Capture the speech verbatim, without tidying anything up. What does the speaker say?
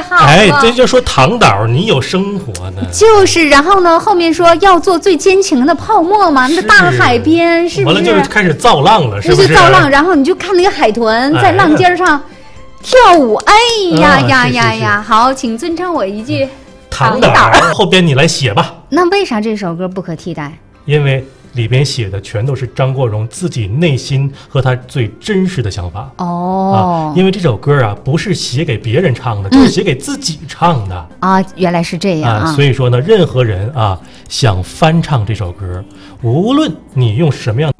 好了。 哎，这就说唐导你有生活呢。 就是，然后呢，后面说要做最坚强的泡沫嘛，那个大海边是不是？ 完了就开始造浪了，是不是？ 就造浪，然后你就看那个海豚在浪尖上跳舞，哎呀呀呀呀！好，请尊称我一句唐导，后边你来写吧。 那为啥这首歌不可替代？ 因为里边写的全都是张国荣自己内心和他最真实的想法哦、 啊。因为这首歌啊不是写给别人唱的，就是写给自己唱的、 嗯、啊。原来是这样啊, 啊。所以说呢，任何人啊想翻唱这首歌，无论你用什么样的